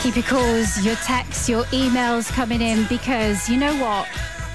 Keep your calls, your texts, your emails coming in, because you know what?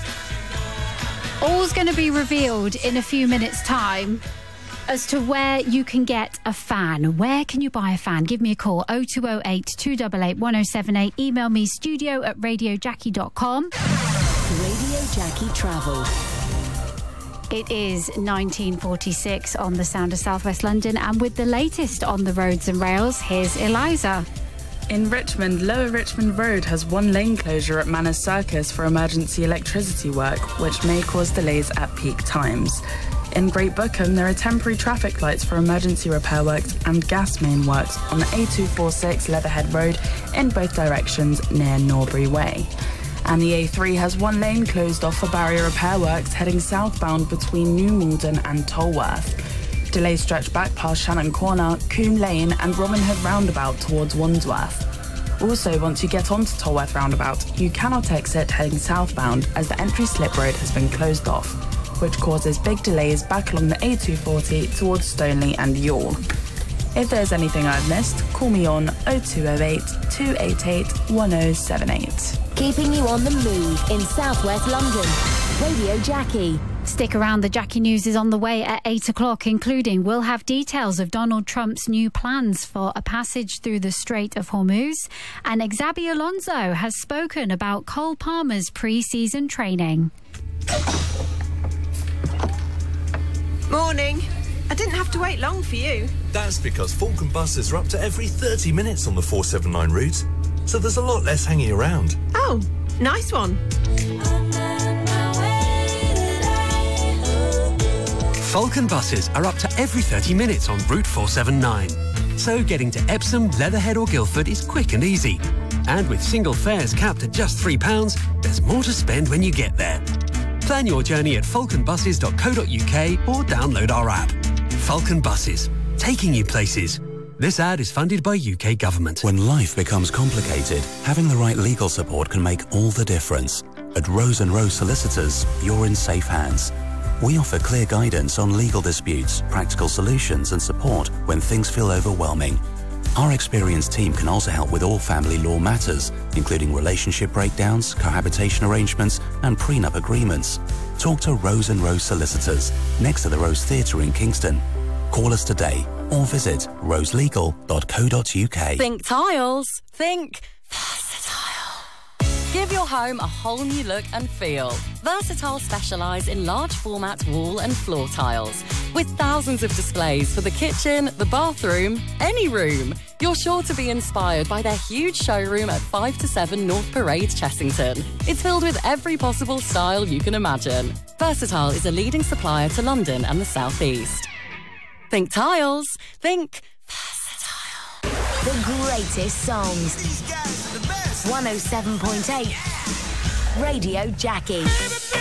All's going to be revealed in a few minutes' time as to where you can get a fan. Where can you buy a fan? Give me a call, 0208 288 1078. Email me, studio@radiojackie.com. Radio Jackie Travel. It is 1946 on the Sound of Southwest London, and with the latest on the roads and rails, here's Eliza. In Richmond, Lower Richmond Road has one lane closure at Manners Circus for emergency electricity work, which may cause delays at peak times. In Great Bookham, there are temporary traffic lights for emergency repair works and gas main works on the A246 Leatherhead Road in both directions near Norbury Way. And the A3 has one lane closed off for barrier repair works heading southbound between New Malden and Tolworth. Delays stretch back past Shannon Corner, Coombe Lane and Robin Hood Roundabout towards Wandsworth. Also, once you get onto Tolworth Roundabout, you cannot exit heading southbound as the entry slip road has been closed off, which causes big delays back along the A240 towards Stoneleigh and Youghal. If there's anything I've missed, call me on 0208 288 1078. Keeping you on the move in Southwest London. Radio Jackie. Stick around, the Jackie News is on the way at 8 o'clock, including we'll have details of Donald Trump's new plans for a passage through the Strait of Hormuz, and Xabi Alonso has spoken about Cole Palmer's pre-season training. Morning. I didn't have to wait long for you. That's because Falcon buses are up to every 30 minutes on the 479 route, so there's a lot less hanging around. Oh, nice one. Falcon buses are up to every 30 minutes on Route 479. So getting to Epsom, Leatherhead or Guildford is quick and easy. And with single fares capped at just £3, there's more to spend when you get there. Plan your journey at falconbuses.co.uk or download our app. Falcon Buses, taking you places. This ad is funded by UK Government. When life becomes complicated, having the right legal support can make all the difference. At Rose & Rose Solicitors, you're in safe hands. We offer clear guidance on legal disputes, practical solutions and support when things feel overwhelming. Our experienced team can also help with all family law matters, including relationship breakdowns, cohabitation arrangements and prenup agreements. Talk to Rose & Rose Solicitors, next to the Rose Theatre in Kingston. Call us today or visit roselegal.co.uk. Think tiles. Think Versatile. Give your home a whole new look and feel. Versatile specialise in large format wall and floor tiles, with thousands of displays for the kitchen, the bathroom, any room. You're sure to be inspired by their huge showroom at 5 to 7 North Parade, Chessington. It's filled with every possible style you can imagine. Versatile is a leading supplier to London and the South East. Think tiles. Think Versatile. The greatest songs. 107.8 Radio Jackie.